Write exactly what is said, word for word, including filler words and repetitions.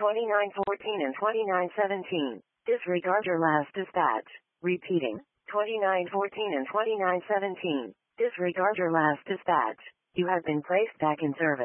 twenty-nine fourteen and twenty-nine seventeen. Disregard your last dispatch. Repeating. twenty-nine fourteen and twenty-nine seventeen. Disregard your last dispatch. You have been placed back in service.